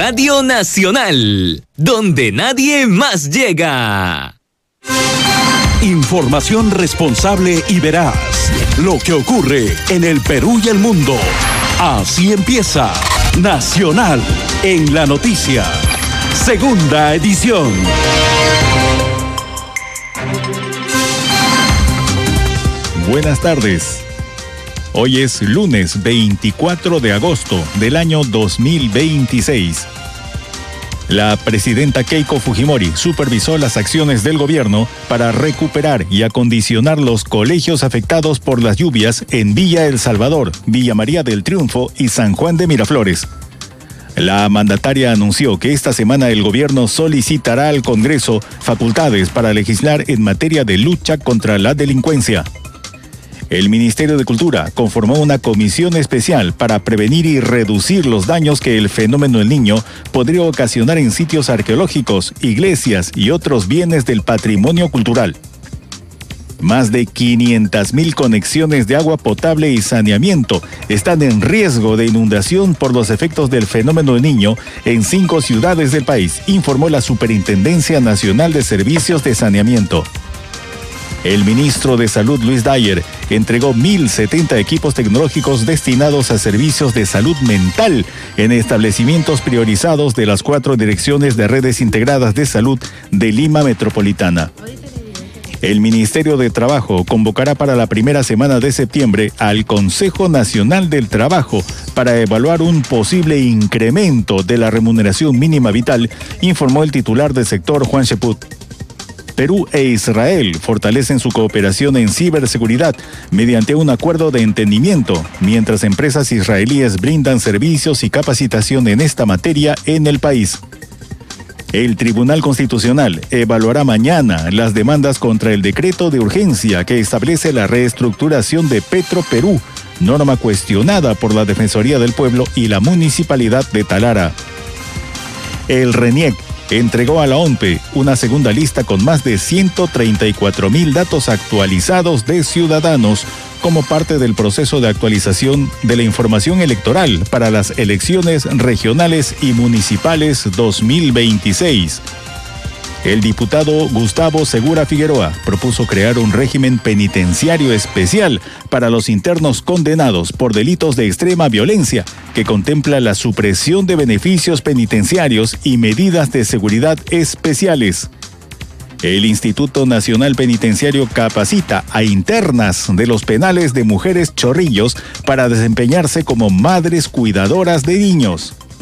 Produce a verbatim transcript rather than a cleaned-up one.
Radio Nacional, donde nadie más llega. Información responsable y veraz. Lo que ocurre en el Perú y el mundo. Así empieza Nacional en la Noticia. Segunda edición. Buenas tardes. Hoy es lunes veinticuatro de agosto del año dos mil veintiséis. La presidenta Keiko Fujimori supervisó las acciones del gobierno para recuperar y acondicionar los colegios afectados por las lluvias en Villa El Salvador, Villa María del Triunfo y San Juan de Miraflores. La mandataria anunció que esta semana el gobierno solicitará al Congreso facultades para legislar en materia de lucha contra la delincuencia. El Ministerio de Cultura conformó una comisión especial para prevenir y reducir los daños que el fenómeno El Niño podría ocasionar en sitios arqueológicos, iglesias y otros bienes del patrimonio cultural. Más de quinientas mil conexiones de agua potable y saneamiento están en riesgo de inundación por los efectos del fenómeno El Niño en cinco ciudades del país, informó la Superintendencia Nacional de Servicios de Saneamiento. El ministro de Salud, Luis Dyer, entregó mil setenta equipos tecnológicos destinados a servicios de salud mental en establecimientos priorizados de las cuatro direcciones de redes integradas de salud de Lima Metropolitana. El Ministerio de Trabajo convocará para la primera semana de septiembre al Consejo Nacional del Trabajo para evaluar un posible incremento de la remuneración mínima vital, informó el titular del sector, Juan Cheput. Perú e Israel fortalecen su cooperación en ciberseguridad mediante un acuerdo de entendimiento, mientras empresas israelíes brindan servicios y capacitación en esta materia en el país. El Tribunal Constitucional evaluará mañana las demandas contra el decreto de urgencia que establece la reestructuración de Petroperú, norma cuestionada por la Defensoría del Pueblo y la Municipalidad de Talara. El RENIEC entregó a la O N P E una segunda lista con más de ciento treinta y cuatro mil datos actualizados de ciudadanos como parte del proceso de actualización de la información electoral para las elecciones regionales y municipales dos mil veintiséis. El diputado Gustavo Segura Figueroa propuso crear un régimen penitenciario especial para los internos condenados por delitos de extrema violencia, que contempla la supresión de beneficios penitenciarios y medidas de seguridad especiales. El Instituto Nacional Penitenciario capacita a internas de los penales de Mujeres Chorrillos para desempeñarse como madres cuidadoras de niños.